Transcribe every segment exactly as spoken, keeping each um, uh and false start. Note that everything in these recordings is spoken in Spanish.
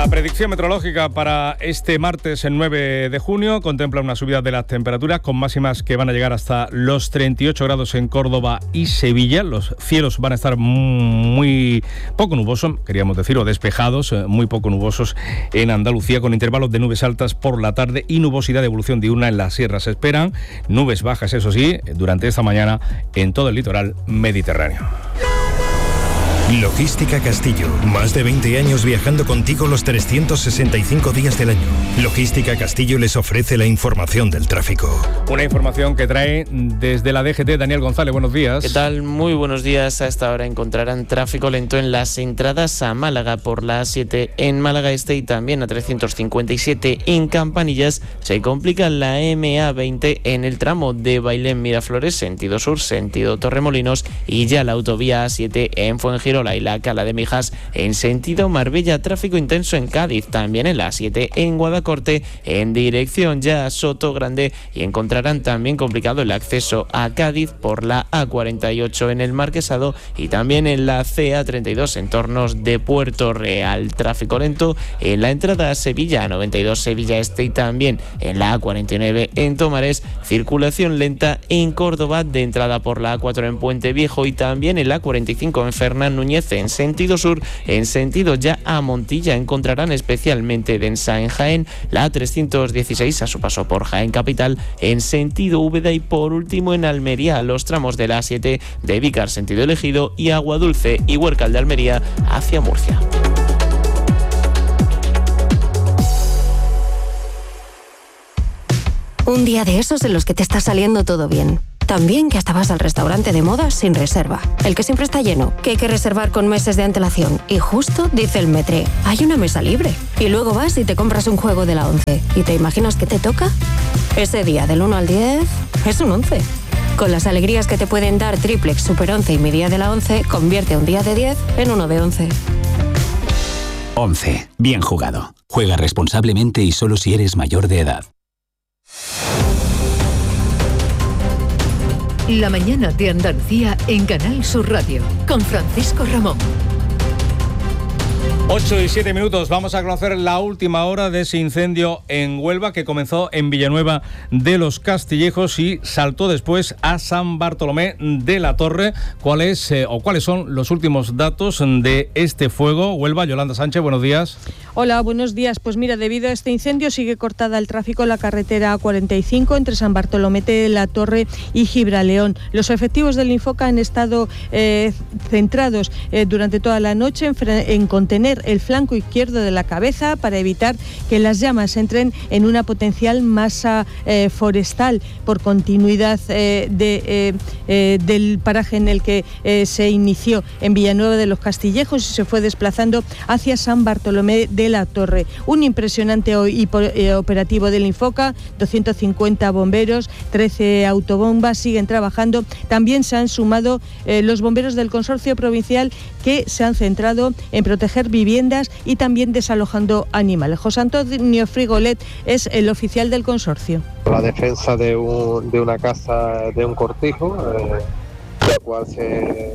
La predicción meteorológica para este martes, el nueve de junio, contempla una subida de las temperaturas con máximas que van a llegar hasta los treinta y ocho grados en Córdoba y Sevilla. Los cielos van a estar muy poco nubosos, queríamos decir, o despejados, muy poco nubosos en Andalucía, con intervalos de nubes altas por la tarde y nubosidad de evolución diurna en las sierras. Se esperan nubes bajas, eso sí, durante esta mañana en todo el litoral mediterráneo. Logística Castillo. Más de veinte años viajando contigo los trescientos sesenta y cinco días del año. Logística Castillo les ofrece la información del tráfico. Una información que trae desde la D G T Daniel González. Buenos días. ¿Qué tal? Muy buenos días. A esta hora encontrarán tráfico lento en las entradas a Málaga por la A siete en Málaga Este y también a trescientos cincuenta y siete en Campanillas. Se complica la M A veinte en el tramo de Bailén Miraflores, sentido sur, sentido Torremolinos, y ya la autovía A siete en Fuengirola y la Cala de Mijas en sentido Marbella. Tráfico intenso en Cádiz, también en la A siete en Guadacorte en dirección ya a Soto Grande, y encontrarán también complicado el acceso a Cádiz por la A cuarenta y ocho en el Marquesado y también en la C A treinta y dos en tornos de Puerto Real. Tráfico lento en la entrada a Sevilla, noventa y dos Sevilla Este, y también en la A cuarenta y nueve en Tomares. Circulación lenta en Córdoba de entrada por la A cuatro en Puente Viejo y también en la A cuarenta y cinco en Fernán Núñez en sentido sur. En sentido ya a Montilla encontrarán especialmente densa en Jaén la A trescientos dieciséis a su paso por Jaén Capital en sentido Úbeda, y por último en Almería los tramos de la A siete de Vícar sentido Ejido y Aguadulce y Huércal de Almería hacia Murcia. Un día de esos en los que te está saliendo todo bien. También que hasta vas al restaurante de moda sin reserva. El que siempre está lleno, que hay que reservar con meses de antelación. Y justo dice el Metre, hay una mesa libre. Y luego vas y te compras un juego de la once. ¿Y te imaginas que te toca? Ese día del uno al diez es un once. Con las alegrías que te pueden dar Triplex, Super once y mi día de la once, convierte un día de diez en uno de once. once. Bien jugado. Juega responsablemente y solo si eres mayor de edad. La mañana de Andalucía en Canal Sur Radio, con Francisco Ramón. ocho y siete minutos, vamos a conocer la última hora de ese incendio en Huelva que comenzó en Villanueva de los Castillejos y saltó después a San Bartolomé de la Torre. ¿Cuáles eh, o cuáles son los últimos datos de este fuego? Huelva, Yolanda Sánchez, buenos días. Hola, buenos días. Pues mira, debido a este incendio sigue cortada el tráfico en la carretera A cuarenta y cinco entre San Bartolomé de la Torre y Gibraleón. Los efectivos del Infoca han estado eh, centrados eh, durante toda la noche en, en contener el flanco izquierdo de la cabeza para evitar que las llamas entren en una potencial masa eh, forestal por continuidad eh, de, eh, eh, del paraje en el que eh, se inició en Villanueva de los Castillejos y se fue desplazando hacia San Bartolomé de la Torre. Un impresionante operativo del Infoca, doscientos cincuenta bomberos, trece autobombas siguen trabajando. También se han sumado eh, los bomberos del Consorcio Provincial que se han centrado en proteger viviendas y también desalojando animales. José Antonio Frigolet es el oficial del consorcio. La defensa de, un, de una casa de un cortijo, eh, la cual se,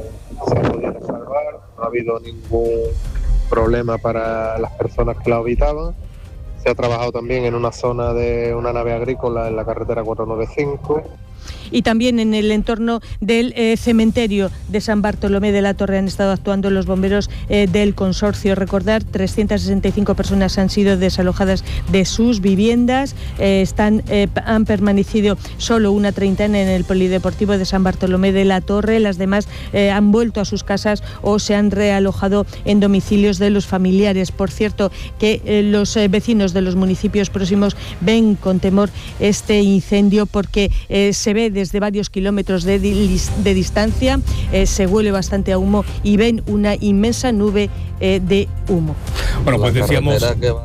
se ha podido salvar, no ha habido ningún problema para las personas que la habitaban. Se ha trabajado también en una zona de una nave agrícola en la carretera cuatrocientos noventa y cinco. Y también en el entorno del eh, cementerio de San Bartolomé de la Torre han estado actuando los bomberos eh, del consorcio. Recordar, trescientas sesenta y cinco personas han sido desalojadas de sus viviendas, eh, están, eh, han permanecido solo una treintena en el polideportivo de San Bartolomé de la Torre, las demás eh, han vuelto a sus casas o se han realojado en domicilios de los familiares. Por cierto, que eh, los eh, vecinos de los municipios próximos ven con temor este incendio porque eh, se ve desde varios kilómetros de, de distancia, eh, se huele bastante a humo y ven una inmensa nube eh, de humo. Bueno, pues decíamos,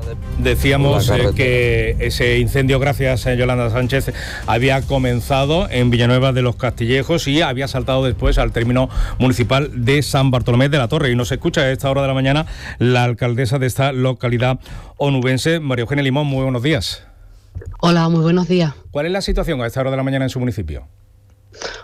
decíamos eh, que ese incendio, gracias a Yolanda Sánchez, había comenzado en Villanueva de los Castillejos y había saltado después al término municipal de San Bartolomé de la Torre. Y nos escucha a esta hora de la mañana la alcaldesa de esta localidad onubense, María Eugenia Limón. Muy buenos días. Hola, muy buenos días. ¿Cuál es la situación a esta hora de la mañana en su municipio?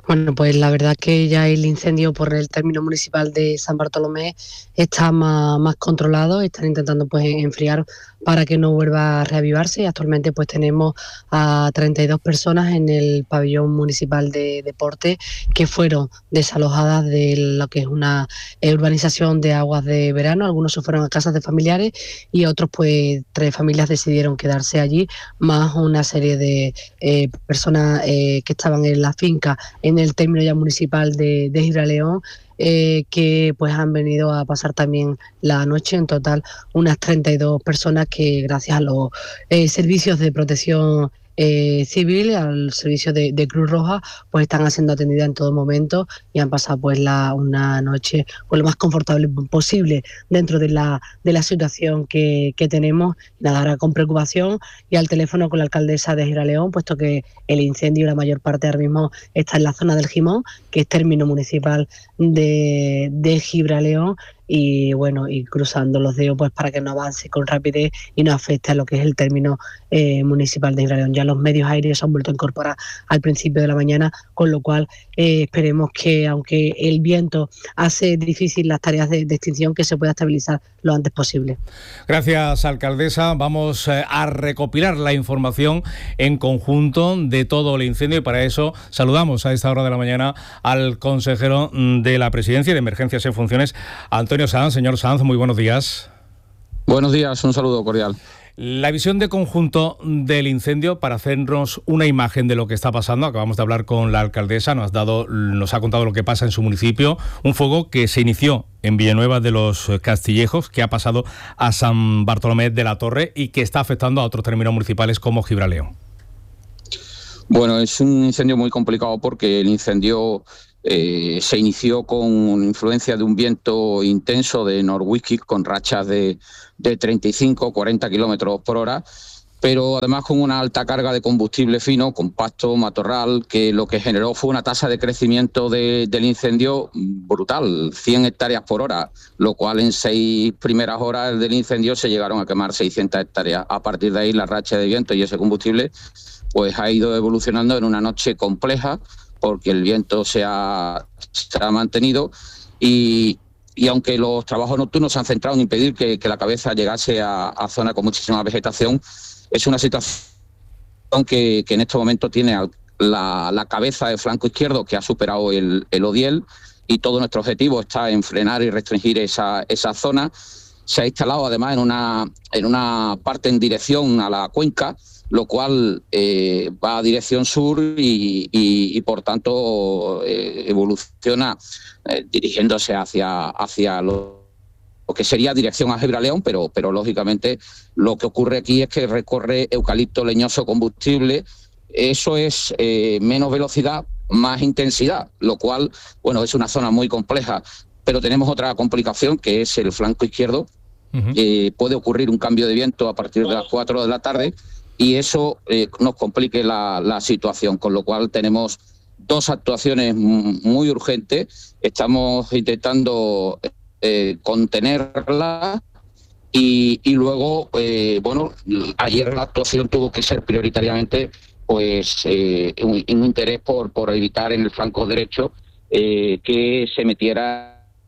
Bueno, pues la verdad que ya el incendio por el término municipal de San Bartolomé está más, más controlado, están intentando pues enfriar para que no vuelva a reavivarse. Actualmente pues tenemos a treinta y dos personas en el pabellón municipal de deporte que fueron desalojadas de lo que es una urbanización de aguas de verano. Algunos se fueron a casas de familiares y otros pues tres familias decidieron quedarse allí, más una serie de eh, personas eh, que estaban en la finca en el término ya municipal de, de Gibraleón, eh, que pues han venido a pasar también la noche. En total unas treinta y dos personas que gracias a los eh, servicios de protección eh, civil, al servicio de, de Cruz Roja, pues están siendo atendidas en todo momento y han pasado pues la, una noche pues, lo más confortable posible dentro de la, de la situación que, que tenemos. Nada, ahora con preocupación y al teléfono con la alcaldesa de Gibraleón, puesto que el incendio, la mayor parte ahora mismo está en la zona del Gimón, que es término municipal de, de Gibraleón, y bueno, y cruzando los dedos pues para que no avance con rapidez y no afecte a lo que es el término eh, municipal de Gibraleón. Ya los medios aéreos se han vuelto a incorporar al principio de la mañana, con lo cual eh, esperemos que, aunque el viento hace difícil las tareas de, de extinción, que se pueda estabilizar lo antes posible. Gracias, alcaldesa. Vamos eh, a recopilar la información en conjunto de todo el incendio y para eso saludamos a esta hora de la mañana al consejero de la Presidencia y de Emergencias en Funciones, Antonio Sanz. Señor Sanz, muy buenos días. Buenos días, un saludo cordial. La visión de conjunto del incendio para hacernos una imagen de lo que está pasando. Acabamos de hablar con la alcaldesa, nos ha dado, nos ha contado lo que pasa en su municipio. Un fuego que se inició en Villanueva de los Castillejos, que ha pasado a San Bartolomé de la Torre y que está afectando a otros términos municipales como Gibraleón. Bueno, es un incendio muy complicado porque el incendio Eh, se inició con influencia de un viento intenso de Norwich con rachas de, de treinta y cinco, cuarenta kilómetros por hora, pero además con una alta carga de combustible fino, compacto, matorral, que lo que generó fue una tasa de crecimiento de, del incendio brutal, cien hectáreas por hora, lo cual en seis primeras horas del incendio se llegaron a quemar seiscientas hectáreas. A partir de ahí la racha de viento y ese combustible pues ha ido evolucionando en una noche compleja, porque el viento se ha, se ha mantenido y, y aunque los trabajos nocturnos se han centrado en impedir que, que la cabeza llegase a, a zonas con muchísima vegetación, es una situación que, que en este momento tiene la, la cabeza de flanco izquierdo que ha superado el, el Odiel y todo nuestro objetivo está en frenar y restringir esa, esa zona. Se ha instalado además en una, en una parte en dirección a la cuenca, lo cual eh, va a dirección sur y, y, y por tanto eh, evoluciona eh, dirigiéndose hacia, hacia lo, lo que sería dirección a Gibraleón, pero, pero lógicamente lo que ocurre aquí es que recorre eucalipto leñoso combustible. Eso es eh, menos velocidad, más intensidad, lo cual, bueno, es una zona muy compleja, pero tenemos otra complicación que es el flanco izquierdo. Uh-huh. Eh, puede ocurrir un cambio de viento a partir de las cuatro de la tarde y eso eh, nos complique la, la situación, con lo cual tenemos dos actuaciones muy urgentes. Estamos intentando eh, contenerla y, y luego, eh, bueno, ayer la actuación tuvo que ser prioritariamente pues eh, un, un interés por, por evitar en el flanco derecho eh, que se metiera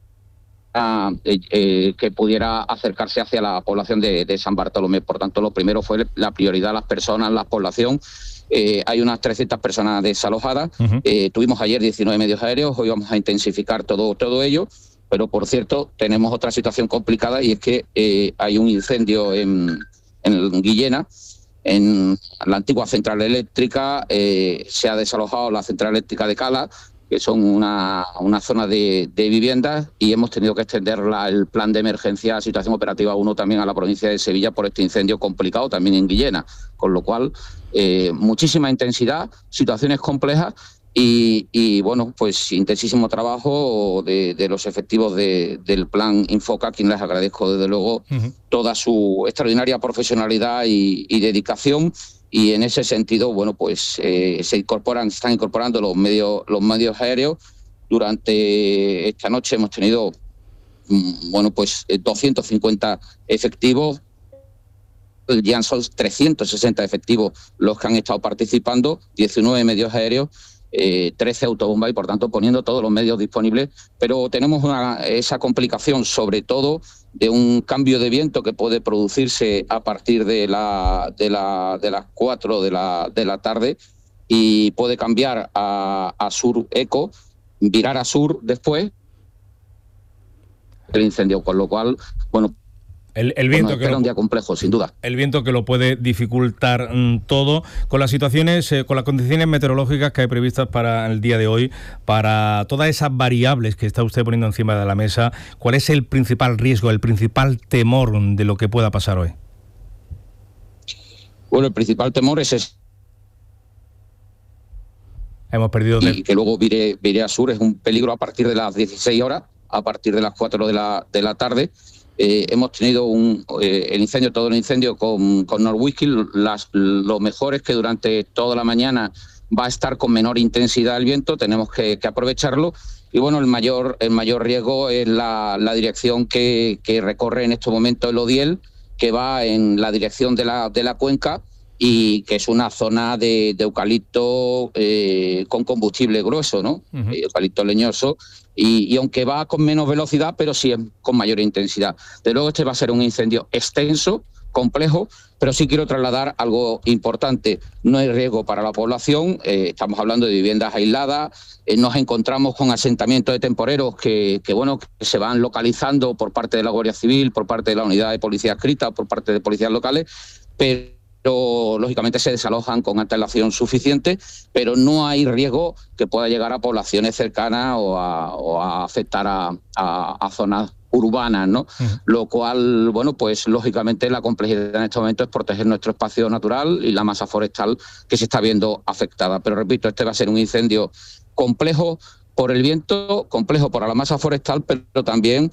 Uh, eh, eh, que pudiera acercarse hacia la población de, de San Bartolomé. Por tanto, lo primero fue la prioridad, las personas, la población. Eh, hay unas trescientas personas desalojadas. Uh-huh. Eh, tuvimos ayer diecinueve medios aéreos, hoy vamos a intensificar todo, todo ello. Pero, por cierto, tenemos otra situación complicada y es que eh, hay un incendio en, en Guillena, en la antigua central eléctrica. Eh, se ha desalojado la central eléctrica de Cala, que son una, una zona de, de viviendas, y hemos tenido que extender la, el plan de emergencia situación operativa uno también a la provincia de Sevilla por este incendio complicado también en Guillena, con lo cual eh, muchísima intensidad, situaciones complejas y, y bueno, pues intensísimo trabajo de, de los efectivos de, del plan Infoca, a quien les agradezco desde luego uh-huh. toda su extraordinaria profesionalidad y, y dedicación. Y en ese sentido, bueno, pues eh, se incorporan, se están incorporando los medios, los medios aéreos. Durante esta noche hemos tenido, bueno, pues doscientos cincuenta efectivos. Ya son trescientos sesenta efectivos los que han estado participando, diecinueve medios aéreos. eh, trece autobombas y por tanto poniendo todos los medios disponibles, pero tenemos una, esa complicación sobre todo de un cambio de viento que puede producirse a partir de, la, de, la, de las cuatro de la, de la tarde y puede cambiar a, a sur eco, virar a sur después el incendio, con lo cual, bueno, El, el viento bueno, que lo, un día complejo, sin duda. El viento que lo puede dificultar mm, todo, con las situaciones, eh, con las condiciones meteorológicas que hay previstas para el día de hoy, para todas esas variables que está usted poniendo encima de la mesa. ¿Cuál es el principal riesgo, el principal temor de lo que pueda pasar hoy? Bueno, el principal temor es ese. Hemos perdido... De... Y que luego vire, vire a sur, es un peligro a partir de las dieciséis horas, a partir de las cuatro de la, de la tarde. Eh, hemos tenido un, eh, el incendio, todo el incendio con, con Norwhisky. Las, lo mejor es que durante toda la mañana va a estar con menor intensidad el viento, tenemos que, que aprovecharlo. Y bueno, el mayor, el mayor riesgo es la, la dirección que, que recorre en estos momentos el Odiel, que va en la dirección de la, de la cuenca y que es una zona de, de eucalipto eh, con combustible grueso, ¿no? Uh-huh. eh, eucalipto leñoso. Y, y aunque va con menos velocidad, pero sí con mayor intensidad. De luego este va a ser un incendio extenso, complejo, pero sí quiero trasladar algo importante. No hay riesgo para la población, eh, estamos hablando de viviendas aisladas, eh, nos encontramos con asentamientos de temporeros que, que, bueno, que se van localizando por parte de la Guardia Civil, por parte de la unidad de policía adscrita, por parte de policías locales, pero... pero lógicamente se desalojan con antelación suficiente, pero no hay riesgo que pueda llegar a poblaciones cercanas o a, o a afectar a, a, a zonas urbanas, ¿no? Uh-huh. Lo cual, bueno, pues lógicamente la complejidad en este momento es proteger nuestro espacio natural y la masa forestal que se está viendo afectada. Pero repito, este va a ser un incendio complejo por el viento, complejo por la masa forestal, pero también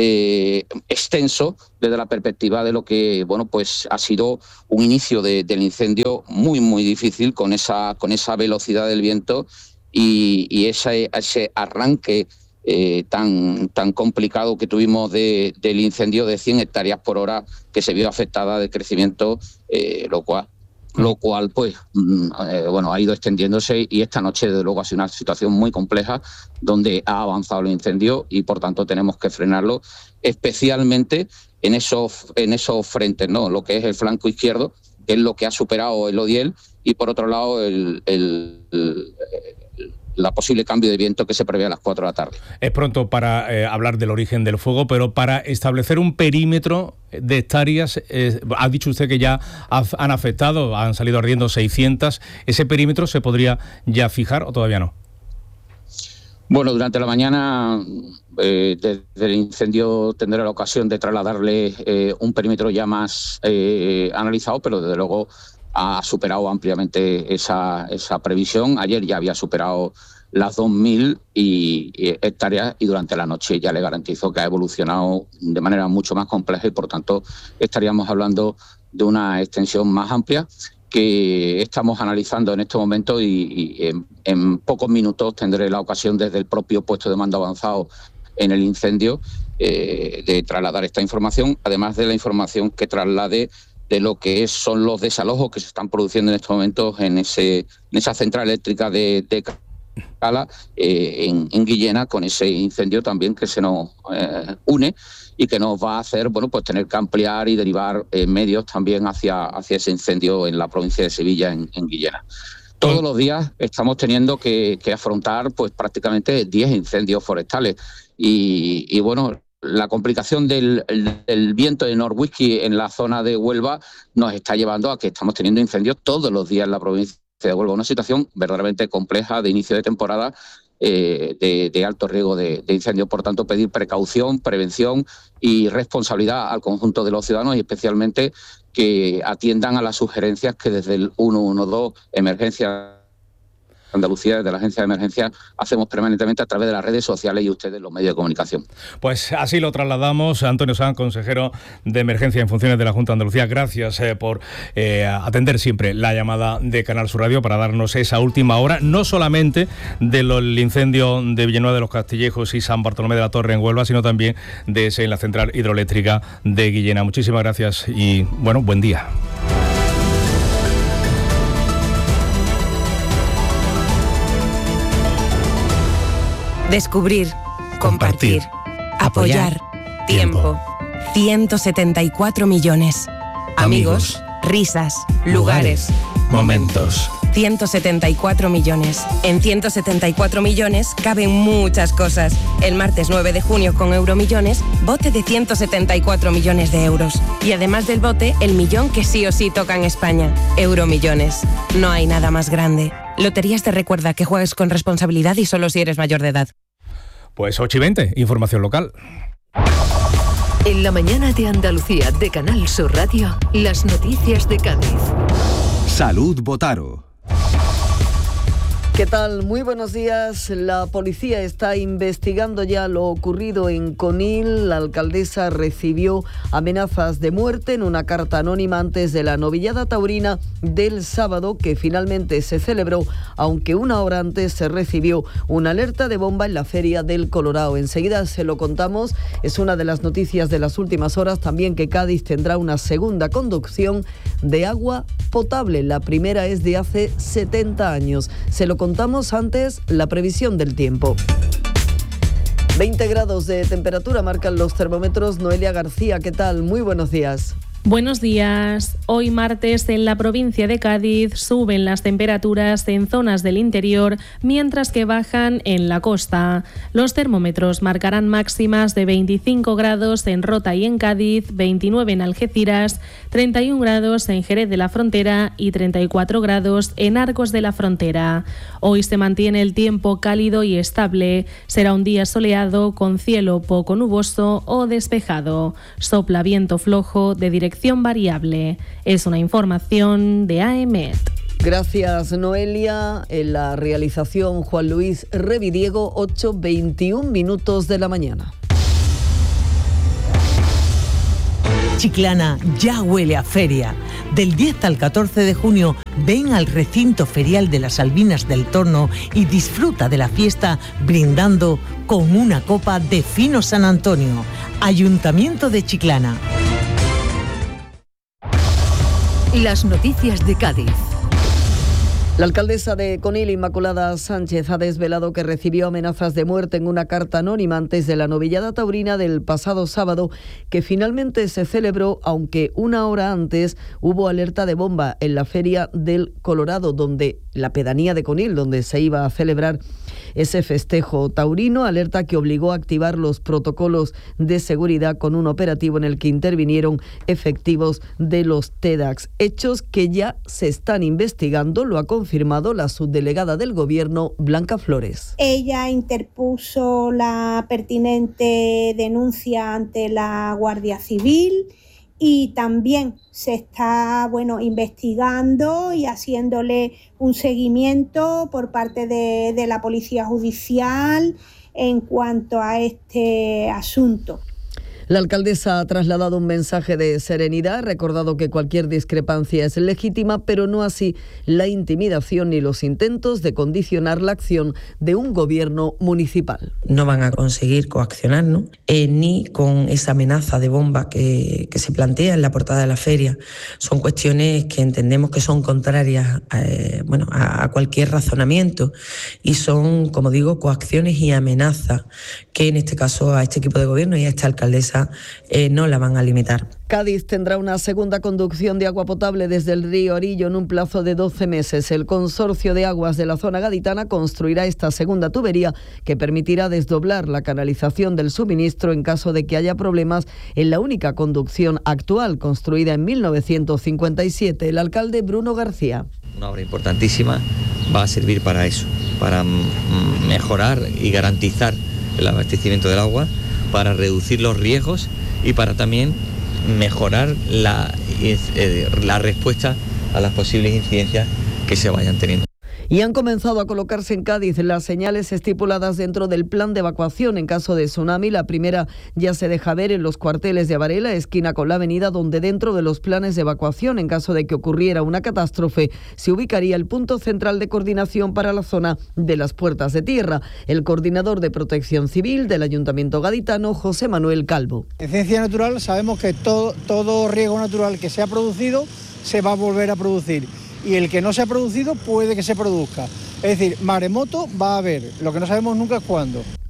eh, extenso desde la perspectiva de lo que, bueno, pues ha sido un inicio de, del incendio muy, muy difícil con esa, con esa velocidad del viento y, y ese, ese arranque eh, tan, tan complicado que tuvimos de, del incendio de cien hectáreas por hora que se vio afectada de crecimiento, eh, lo cual... lo cual pues eh, bueno ha ido extendiéndose y esta noche desde luego ha sido una situación muy compleja donde ha avanzado el incendio y por tanto tenemos que frenarlo, especialmente en esos en esos frentes, ¿no? Lo que es el flanco izquierdo, que es lo que ha superado el Odiel, y por otro lado el, el, el, el la posible cambio de viento que se prevé a las cuatro de la tarde. Es pronto para eh, hablar del origen del fuego, pero para establecer un perímetro de hectáreas, eh, ha dicho usted que ya han afectado, han salido ardiendo seiscientas, ¿ese perímetro se podría ya fijar o todavía no? Bueno, durante la mañana eh, desde el incendio tendré la ocasión de trasladarle eh, un perímetro ya más eh, analizado, pero desde luego ha superado ampliamente esa, esa previsión. Ayer ya había superado las dos mil y, y hectáreas y durante la noche ya le garantizo que ha evolucionado de manera mucho más compleja y por tanto estaríamos hablando de una extensión más amplia que estamos analizando en este momento y, y en, en pocos minutos tendré la ocasión desde el propio puesto de mando avanzado en el incendio eh, de trasladar esta información, además de la información que traslade de lo que es, son los desalojos que se están produciendo en estos momentos en, ese, en esa central eléctrica de, de Cala, eh, en, en Guillena, con ese incendio también que se nos eh, une y que nos va a hacer, bueno, pues tener que ampliar y derivar eh, medios también hacia, hacia ese incendio en la provincia de Sevilla, en, en Guillena. Todos los días estamos teniendo que, que afrontar pues prácticamente diez incendios forestales y, y bueno, la complicación del, del viento de Norwhisky en la zona de Huelva nos está llevando a que estamos teniendo incendios todos los días en la provincia de Huelva. Una situación verdaderamente compleja de inicio de temporada, eh, de, de alto riesgo de, de incendios. Por tanto, pedir precaución, prevención y responsabilidad al conjunto de los ciudadanos y especialmente que atiendan a las sugerencias que desde el ciento doce, Emergencia Andalucía, desde la Agencia de Emergencia, hacemos permanentemente a través de las redes sociales y ustedes, los medios de comunicación. Pues así lo trasladamos. Antonio Sanz, consejero de Emergencia en funciones de la Junta de Andalucía, gracias eh, por eh, atender siempre la llamada de Canal Sur Radio para darnos esa última hora, no solamente del incendio de Villanueva de los Castillejos y San Bartolomé de la Torre en Huelva, sino también de ese en la central hidroeléctrica de Guillena. Muchísimas gracias y, bueno, buen día. Descubrir, compartir, apoyar, tiempo. ciento setenta y cuatro millones. Amigos, risas, lugares, momentos. ciento setenta y cuatro millones. En ciento setenta y cuatro millones caben muchas cosas. El martes nueve de junio con Euromillones, bote de ciento setenta y cuatro millones de euros. Y además del bote, el millón que sí o sí toca en España. Euromillones. No hay nada más grande. Loterías te recuerda que juegues con responsabilidad y solo si eres mayor de edad. Pues ocho y veinte, información local. En la mañana de Andalucía de Canal Sur Radio, las noticias de Cádiz. Salud Botaro. ¿Qué tal? Muy buenos días. La policía está investigando ya lo ocurrido en Conil. La alcaldesa recibió amenazas de muerte en una carta anónima antes de la novillada taurina del sábado, que finalmente se celebró, aunque una hora antes se recibió una alerta de bomba en la Feria del Colorado. Enseguida se lo contamos. Es una de las noticias de las últimas horas también que Cádiz tendrá una segunda conducción de agua potable. La primera es de hace setenta años. Se lo contamos antes, la previsión del tiempo. veinte grados de temperatura marcan los termómetros. Noelia García, ¿qué tal? Muy buenos días. Buenos días. Hoy martes en la provincia de Cádiz suben las temperaturas en zonas del interior, mientras que bajan en la costa. Los termómetros marcarán máximas de veinticinco grados en Rota y en Cádiz, veintinueve en Algeciras, treinta y un grados en Jerez de la Frontera y treinta y cuatro grados en Arcos de la Frontera. Hoy se mantiene el tiempo cálido y estable. Será un día soleado con cielo poco nuboso o despejado. Sopla viento flojo de dirección variable. Es una información de A E M E T. Gracias, Noelia. En la realización, Juan Luis Revidiego, ocho veintiún minutos de la mañana. Chiclana ya huele a feria. Del diez al catorce de junio, ven al recinto ferial de las Albinas del Torno y disfruta de la fiesta brindando con una copa de Fino San Antonio. Ayuntamiento de Chiclana. Las noticias de Cádiz. La alcaldesa de Conil, Inmaculada Sánchez, ha desvelado que recibió amenazas de muerte en una carta anónima antes de la novillada taurina del pasado sábado, que finalmente se celebró, aunque una hora antes hubo alerta de bomba en la Feria del Colorado, donde la pedanía de Conil, donde se iba a celebrar ese festejo taurino, alerta que obligó a activar los protocolos de seguridad con un operativo en el que intervinieron efectivos de los TEDx. Hechos que ya se están investigando, lo ha confirmado la subdelegada del Gobierno, Blanca Flores. Ella interpuso la pertinente denuncia ante la Guardia Civil y también se está, bueno, investigando y haciéndole un seguimiento por parte de, de la Policía Judicial en cuanto a este asunto. La alcaldesa ha trasladado un mensaje de serenidad, ha recordado que cualquier discrepancia es legítima, pero no así la intimidación ni los intentos de condicionar la acción de un gobierno municipal. No van a conseguir coaccionarnos, eh, ni con esa amenaza de bomba que, que se plantea en la portada de la feria. Son cuestiones que entendemos que son contrarias eh, bueno, a, a cualquier razonamiento y son, como digo, coacciones y amenazas que en este caso a este equipo de gobierno y a esta alcaldesa Eh, no la van a limitar. Cádiz tendrá una segunda conducción de agua potable desde el río Orillo en un plazo de doce meses. El Consorcio de Aguas de la zona gaditana construirá esta segunda tubería que permitirá desdoblar la canalización del suministro en caso de que haya problemas en la única conducción actual, construida en mil novecientos cincuenta y siete. El alcalde Bruno García. Una obra importantísima, va a servir para eso, para mm, mejorar y garantizar el abastecimiento del agua, para reducir los riesgos y para también mejorar la, eh, la respuesta a las posibles incidencias que se vayan teniendo. Y han comenzado a colocarse en Cádiz las señales estipuladas dentro del plan de evacuación en caso de tsunami. La primera ya se deja ver en los cuarteles de Varela, esquina con la avenida, donde dentro de los planes de evacuación, en caso de que ocurriera una catástrofe, se ubicaría el punto central de coordinación para la zona de las Puertas de Tierra. El coordinador de Protección Civil del Ayuntamiento gaditano, José Manuel Calvo. En ciencia natural sabemos que todo, todo riesgo natural que se ha producido se va a volver a producir. Y el que no se ha producido puede que se produzca. Es decir, maremoto va a haber, lo que no sabemos nunca es cuándo.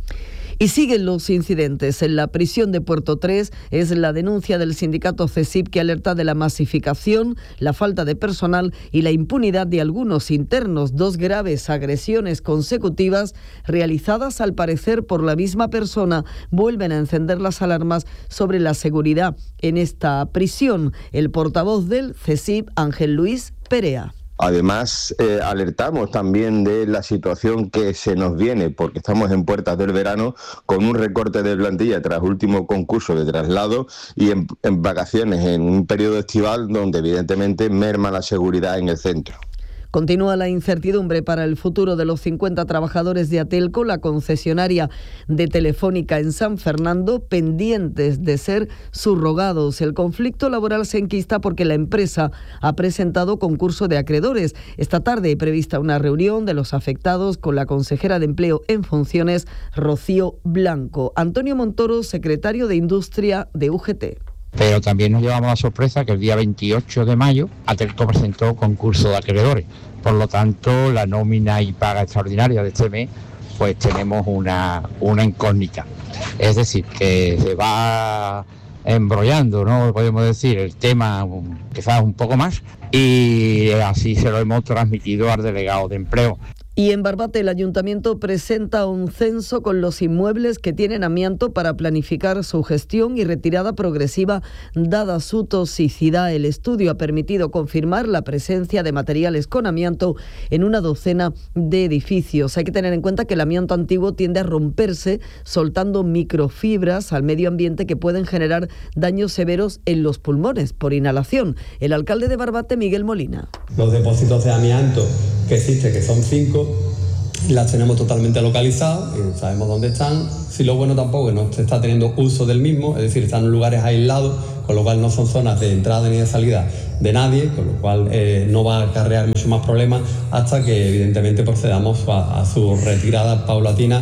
Y siguen los incidentes. En la prisión de Puerto tres es la denuncia del sindicato CESIP que alerta de la masificación, la falta de personal y la impunidad de algunos internos. Dos graves agresiones consecutivas realizadas al parecer por la misma persona vuelven a encender las alarmas sobre la seguridad en esta prisión. El portavoz del CESIP, Ángel Luis Perea. Además, eh, alertamos también de la situación que se nos viene, porque estamos en puertas del verano, con un recorte de plantilla tras último concurso de traslado y en, en vacaciones, en un periodo estival donde evidentemente merma la seguridad en el centro. Continúa la incertidumbre para el futuro de los cincuenta trabajadores de Atelco, la concesionaria de Telefónica en San Fernando, pendientes de ser subrogados. El conflicto laboral se enquista porque la empresa ha presentado concurso de acreedores. Esta tarde hay prevista una reunión de los afectados con la consejera de Empleo en funciones, Rocío Blanco. Antonio Montoro, secretario de Industria de U G T. Pero también nos llevamos la sorpresa que el día veintiocho de mayo Atelco presentó concurso de acreedores. Por lo tanto, la nómina y paga extraordinaria de este mes, pues tenemos una, una incógnita. Es decir, que se va embrollando, ¿no? Podemos decir, el tema quizás un poco más, y así se lo hemos transmitido al delegado de empleo. Y en Barbate el ayuntamiento presenta un censo con los inmuebles que tienen amianto para planificar su gestión y retirada progresiva dada su toxicidad. El estudio ha permitido confirmar la presencia de materiales con amianto en una docena de edificios. Hay que tener en cuenta que el amianto antiguo tiende a romperse soltando microfibras al medio ambiente que pueden generar daños severos en los pulmones por inhalación. El alcalde de Barbate, Miguel Molina. Los depósitos de amianto que existen, que son cinco, las tenemos totalmente localizadas y sabemos dónde están. Si lo bueno tampoco es que no se está teniendo uso del mismo, es decir, están en lugares aislados, con lo cual no son zonas de entrada ni de salida de nadie, con lo cual eh, no va a acarrear mucho más problemas hasta que evidentemente procedamos a, a su retirada paulatina.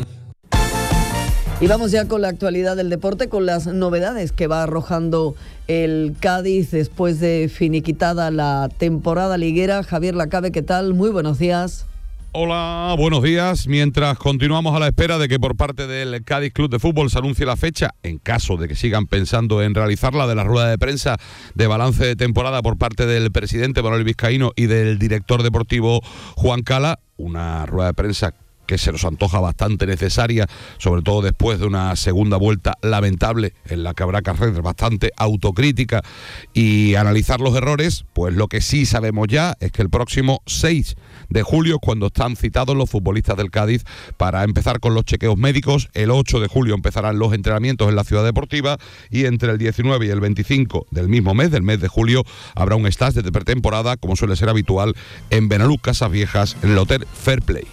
Y vamos ya con la actualidad del deporte, con las novedades que va arrojando el Cádiz después de finiquitada la temporada liguera. Javier Lacabe, ¿qué tal? Muy buenos días. Hola, buenos días. Mientras continuamos a la espera de que por parte del Cádiz Club de Fútbol se anuncie la fecha, en caso de que sigan pensando en realizarla, de la rueda de prensa de balance de temporada por parte del presidente Manuel Vizcaíno y del director deportivo Juan Cala, una rueda de prensa que se nos antoja bastante necesaria, sobre todo después de una segunda vuelta lamentable en la que habrá que hacer bastante autocrítica y analizar los errores. Pues lo que sí sabemos ya es que el próximo seis de julio es cuando están citados los futbolistas del Cádiz para empezar con los chequeos médicos. El ocho de julio empezarán los entrenamientos en la ciudad deportiva y entre el diecinueve y el veinticinco del mismo mes, del mes de julio, habrá un stage de pretemporada, como suele ser habitual en Benaluz, Casas Viejas, en el Hotel Fair Play.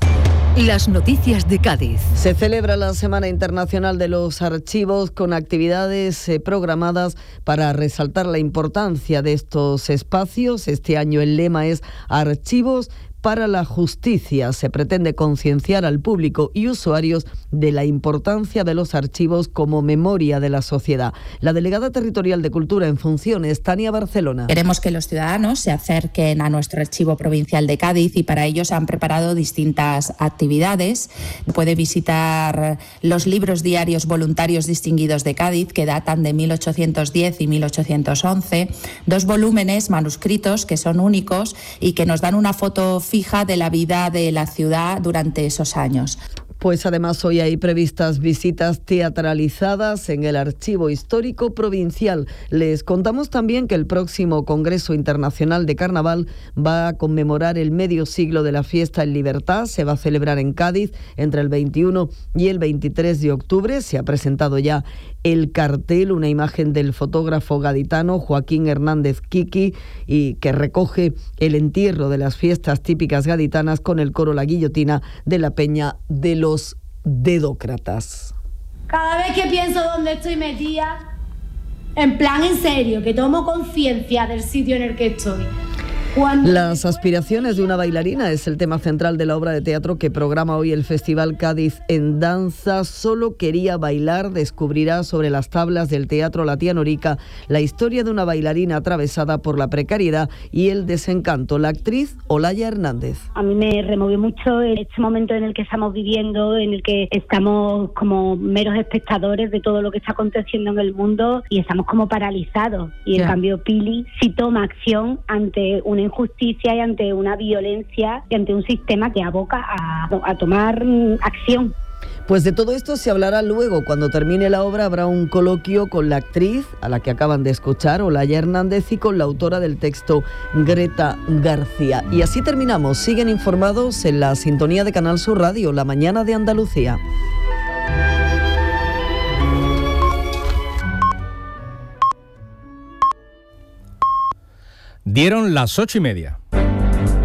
Las noticias de Cádiz. Se celebra la Semana Internacional de los Archivos con actividades eh, programadas para resaltar la importancia de estos espacios. Este año el lema es Archivos para la Justicia. Se pretende concienciar al público y usuarios de la importancia de los archivos como memoria de la sociedad. La delegada territorial de Cultura en funciones, Tania Barcelona. Queremos que los ciudadanos se acerquen a nuestro archivo provincial de Cádiz y para ello se han preparado distintas actividades. Puede visitar los libros diarios voluntarios distinguidos de Cádiz, que datan de mil ochocientos diez y mil ochocientos once, dos volúmenes manuscritos que son únicos y que nos dan una foto fija de la vida de la ciudad durante esos años. Pues además hoy hay previstas visitas teatralizadas en el Archivo Histórico Provincial. Les contamos también que el próximo Congreso Internacional de Carnaval va a conmemorar el medio siglo de la fiesta en libertad. Se va a celebrar en Cádiz entre el veintiuno y el veintitrés de octubre. Se ha presentado ya el cartel, una imagen del fotógrafo gaditano Joaquín Hernández Kiki, y que recoge el entierro de las fiestas típicas gaditanas con el coro La Guillotina de la Peña de los Dedócratas. Cada vez que pienso dónde estoy metida, en plan en serio, que tomo conciencia del sitio en el que estoy. Las aspiraciones de una bailarina es el tema central de la obra de teatro que programa hoy el Festival Cádiz en Danza. Solo quería bailar descubrirá sobre las tablas del Teatro La Tía Norica la historia de una bailarina atravesada por la precariedad y el desencanto. La actriz Olaya Hernández. A mí me removió mucho este momento en el que estamos viviendo, en el que estamos como meros espectadores de todo lo que está aconteciendo en el mundo y estamos como paralizados. Y en Ya. cambio Pili sí toma acción ante una injusticia y ante una violencia y ante un sistema que aboca a, a tomar mm, acción. Pues de todo esto se hablará luego. Cuando termine la obra habrá un coloquio con la actriz, a la que acaban de escuchar, Olaya Hernández, y con la autora del texto, Greta García. Y así terminamos. Siguen informados en la sintonía de Canal Sur Radio, La Mañana de Andalucía. Dieron las ocho y media.